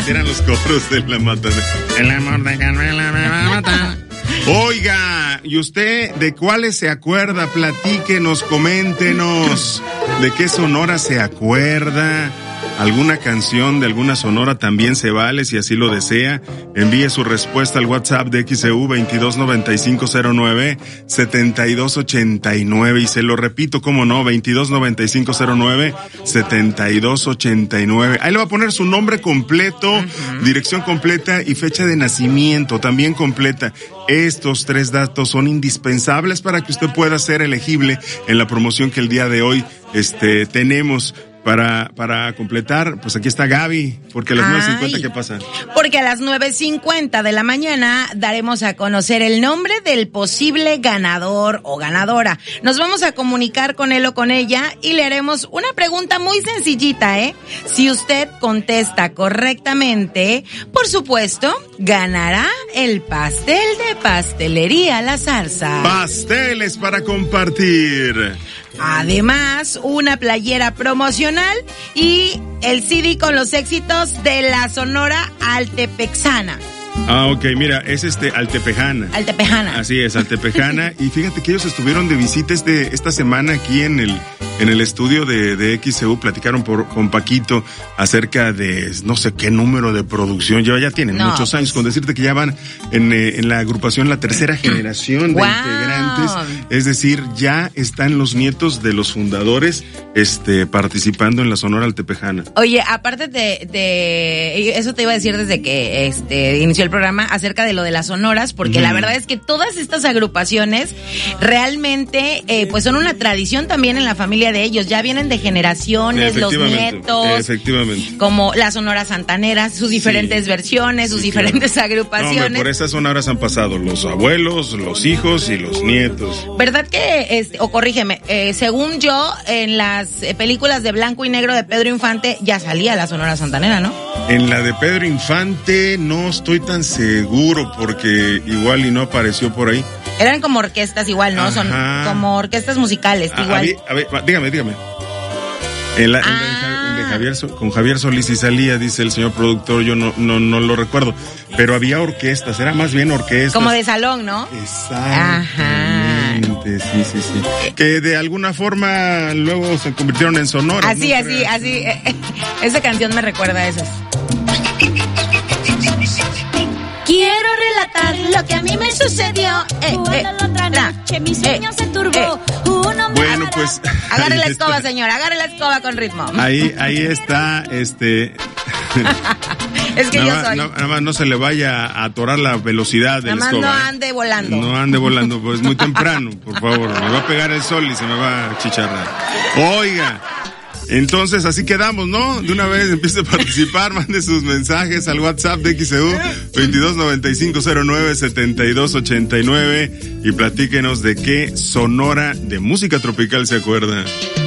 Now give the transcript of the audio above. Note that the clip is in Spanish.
Eran los coros de La Matadera. El amor de Gabriela me va a matar. Oiga, ¿y usted de cuáles se acuerda? Platíquenos, coméntenos. ¿De qué sonora se acuerda? ¿Alguna canción de alguna sonora también se vale si así lo desea? Envíe su respuesta al WhatsApp de XEU 229509-7289 y se lo repito, cómo no, 229509-7289. Ahí le va a poner su nombre completo, dirección completa y fecha de nacimiento también completa. Estos 3 datos son indispensables para que usted pueda ser elegible en la promoción que el día de hoy tenemos. Para completar, pues aquí está Gaby, porque a las 9:50, ¿qué pasa? Porque a las 9:50 de la mañana daremos a conocer el nombre del posible ganador o ganadora. Nos vamos a comunicar con él o con ella y le haremos una pregunta muy sencillita, Si usted contesta correctamente, por supuesto, ganará el pastel de Pastelería La Zarza. Pasteles para compartir. Además, una playera promocional y el CD con los éxitos de la Sonora Altepexana. Ok, mira, es Altepejana. Altepejana. Así es, Altepejana. Y fíjate que ellos estuvieron de visita esta semana aquí en el estudio de XEU. Platicaron con Paquito acerca de no sé qué número de producción. Ya tienen muchos años, con decirte que ya van en la agrupación la 3ª generación de integrantes. Es decir, ya están los nietos de los fundadores participando en la Sonora Altepejana. Oye, aparte de eso te iba a decir desde que inició el programa acerca de lo de las sonoras, porque la verdad es que todas estas agrupaciones realmente pues son una tradición también en la familia de ellos, ya vienen de generaciones, los nietos, efectivamente, como la Sonora Santanera, sus diferentes versiones, sus diferentes agrupaciones. No, hombre, por esas sonoras han pasado los abuelos, los hijos y los nietos. ¿Verdad que, o corrígeme, según yo, en las películas de blanco y negro de Pedro Infante ya salía la Sonora Santanera, ¿no? En la de Pedro Infante no estoy tan seguro porque igual y no apareció por ahí. Eran como orquestas igual, ¿no? Ajá. Son como orquestas musicales, igual. A ver, dígame. Con Javier Solís y salía, dice el señor productor, yo no lo recuerdo, pero había orquestas, era más bien orquestas. Como de salón, ¿no? Exactamente, sí. Que de alguna forma luego se convirtieron en sonoras. Así. Esa canción me recuerda a esas. Quiero relatar lo que a mí me sucedió. La otra noche mi sueño se turbó. Bueno, pues. Agarre la escoba, señor. Agarre la escoba con ritmo. Ahí está, Es que yo soy. Nada más no se le vaya a atorar la velocidad de la escoba. No ande volando. No ande volando, pues muy temprano, por favor. Me va a pegar el sol y se me va a chicharrar. Oiga. Entonces, así quedamos, ¿no? De una vez empiece a participar, mande sus mensajes al WhatsApp de XEU 229509-7289 y platíquenos de qué sonora de música tropical se acuerda.